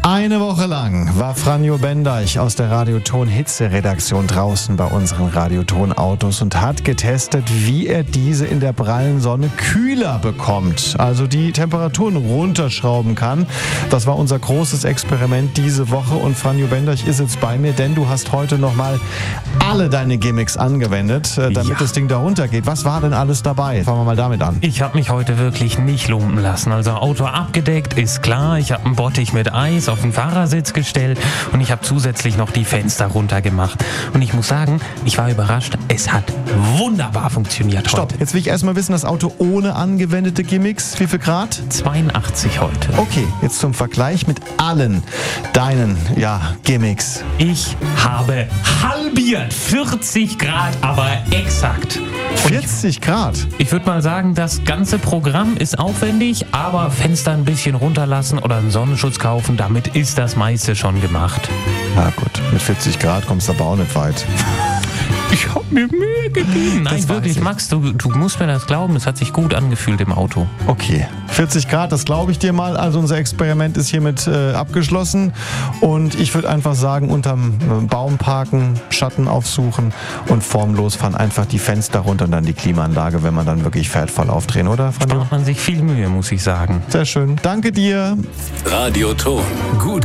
Eine Woche lang war Franjo Bendeich aus der Radioton-Hitze-Redaktion draußen bei unseren Radioton-Autos und hat getestet, wie er diese in der prallen Sonne kühler bekommt. Also die Temperaturen runterschrauben kann. Das war unser großes Experiment diese Woche und Franjo Bendeich ist jetzt bei mir, denn du hast heute nochmal alle deine Gimmicks angewendet, damit das Ding da runtergeht. Was war denn alles dabei? Fangen wir mal damit an. Ich habe mich heute wirklich nicht lumpen lassen. Also Auto abgedeckt, ist klar. Ich habe einen Bottich mit Eis auf den Fahrersitz gestellt und ich habe zusätzlich noch die Fenster runter gemacht. Und ich muss sagen, ich war überrascht. Es hat wunderbar funktioniert Stopp, heute. jetzt will ich erstmal wissen, das Auto ohne angewendete Gimmicks, wie viel Grad? 82 heute. Okay, jetzt zum Vergleich mit allen deinen, Gimmicks. Ich habe halbiert 40 Grad, aber exakt. 40 Grad? Ich würde mal sagen, das ganze Programm ist aufwendig, aber Fenster ein bisschen runterlassen oder einen Sonnenschutz kaufen, damit ist das meiste schon gemacht. Ja gut, mit 40 Grad kommst du aber auch nicht weit. Ich habe mir Mühe gegeben. Nein, Das wirklich, weiß ich. Max, du musst mir das glauben, es hat sich gut angefühlt im Auto. Okay, 40 Grad, das glaube ich dir mal. Also unser Experiment ist hiermit abgeschlossen. Und ich würde einfach sagen, unterm Baum parken, Schatten aufsuchen und formlos fahren. Einfach die Fenster runter und dann die Klimaanlage, wenn man dann wirklich fährt, voll aufdrehen, oder? Spart man sich viel Mühe, muss ich sagen. Sehr schön. Danke dir. Radioton. Gut